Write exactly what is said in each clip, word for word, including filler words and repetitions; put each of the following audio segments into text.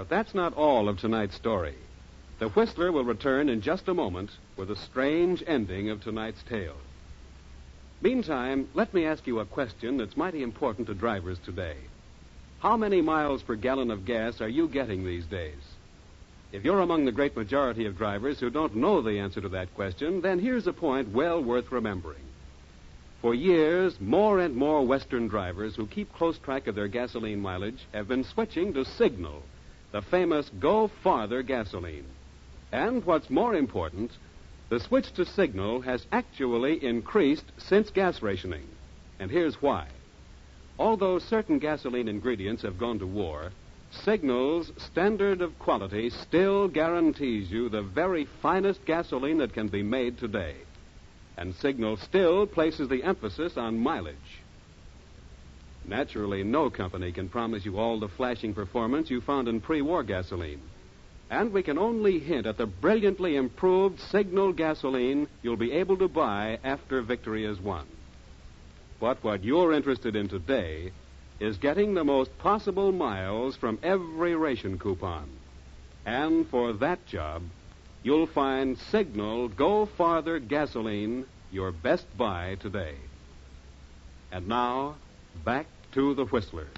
But that's not all of tonight's story. The Whistler will return in just a moment with a strange ending of tonight's tale. Meantime, let me ask you a question that's mighty important to drivers today. How many miles per gallon of gas are you getting these days? If you're among the great majority of drivers who don't know the answer to that question, then here's a point well worth remembering. For years, more and more Western drivers who keep close track of their gasoline mileage have been switching to Signal, the famous Go Farther gasoline. And what's more important, the switch to Signal has actually increased since gas rationing. And here's why. Although certain gasoline ingredients have gone to war, Signal's standard of quality still guarantees you the very finest gasoline that can be made today. And Signal still places the emphasis on mileage. Naturally, no company can promise you all the flashing performance you found in pre-war gasoline. And we can only hint at the brilliantly improved Signal gasoline you'll be able to buy after victory is won. But what you're interested in today is getting the most possible miles from every ration coupon. And for that job, you'll find Signal Go Farther gasoline your best buy today. And now, back to the Whistler.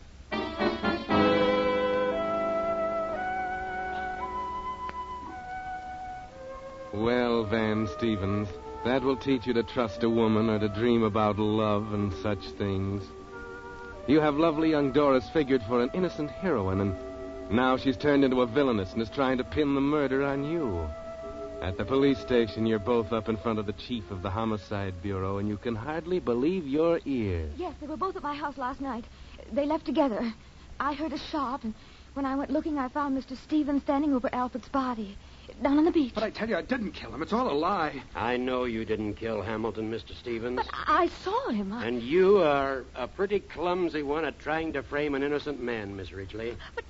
Well, Van Stevens, that will teach you to trust a woman or to dream about love and such things. You have lovely young Doris figured for an innocent heroine, and now she's turned into a villainess and is trying to pin the murder on you. At the police station, you're both up in front of the chief of the Homicide Bureau, and you can hardly believe your ears. Yes, they were both at my house last night. They left together. I heard a shot, and when I went looking, I found Mister Stevens standing over Alfred's body, down on the beach. But I tell you, I didn't kill him. It's all a lie. I know you didn't kill Hamilton, Mister Stevens. But I saw him. I... And you are a pretty clumsy one at trying to frame an innocent man, Miss Ridgely. But...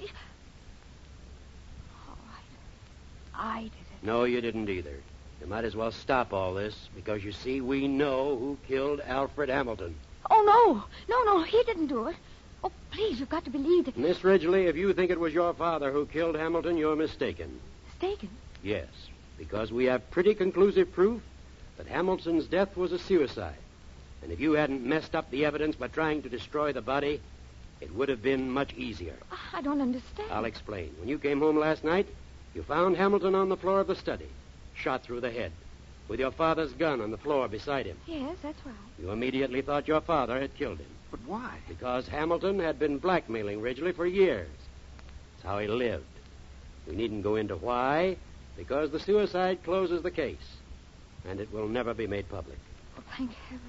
Oh, I... I did it. No, you didn't either. You might as well stop all this, because, you see, we know who killed Alfred Hamilton. Oh, no. No, no, he didn't do it. Oh, please, you've got to believe that... Miss Ridgely, if you think it was your father who killed Hamilton, you're mistaken. Mistaken? Yes, because we have pretty conclusive proof that Hamilton's death was a suicide. And if you hadn't messed up the evidence by trying to destroy the body, it would have been much easier. I don't understand. I'll explain. When you came home last night, you found Hamilton on the floor of the study, shot through the head, with your father's gun on the floor beside him. Yes, that's right. You immediately thought your father had killed him. But why? Because Hamilton had been blackmailing Ridgely for years. That's how he lived. We needn't go into why, because the suicide closes the case, and it will never be made public. Oh, thank heaven.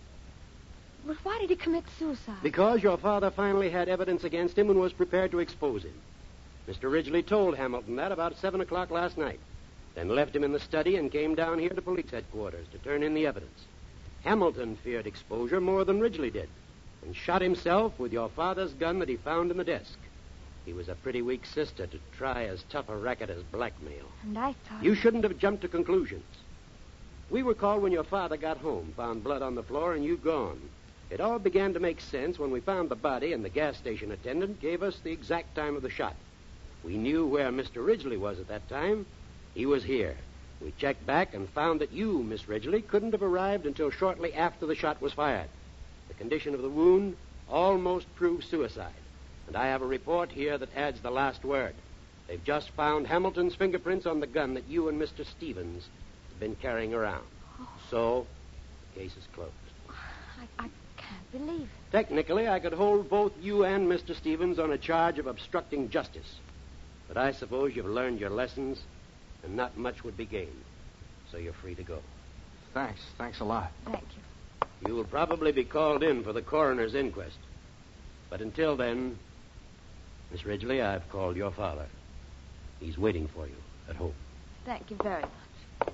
But why did he commit suicide? Because your father finally had evidence against him and was prepared to expose him. Mister Ridgely told Hamilton that about seven o'clock last night, then left him in the study and came down here to police headquarters to turn in the evidence. Hamilton feared exposure more than Ridgely did, and shot himself with your father's gun that he found in the desk. He was a pretty weak sister to try as tough a racket as blackmail. And I thought... You shouldn't have jumped to conclusions. We were called when your father got home, found blood on the floor, and you gone. It all began to make sense when we found the body, and the gas station attendant gave us the exact time of the shot. We knew where Mister Ridgely was at that time. He was here. We checked back and found that you, Miss Ridgely, couldn't have arrived until shortly after the shot was fired. The condition of the wound almost proved suicide. And I have a report here that adds the last word. They've just found Hamilton's fingerprints on the gun that you and Mister Stevens have been carrying around. Oh. So, the case is closed. I, I can't believe it. Technically, I could hold both you and Mister Stevens on a charge of obstructing justice. But I suppose you've learned your lessons, and not much would be gained. So you're free to go. Thanks. Thanks a lot. Thank you. You will probably be called in for the coroner's inquest. But until then, Miss Ridgely, I've called your father. He's waiting for you at home. Thank you very much.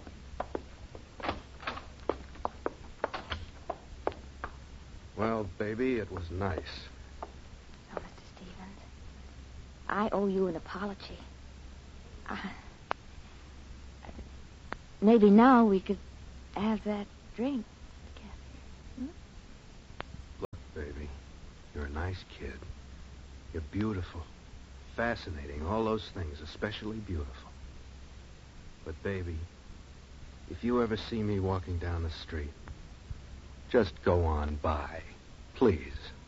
Well, baby, it was nice. Oh, Mister Stevens, I owe you an apology. I... Maybe now we could have that drink together. Hmm? Look, baby, you're a nice kid. You're beautiful. fascinating, all those things, especially beautiful. But, baby, if you ever see me walking down the street, just go on by, please.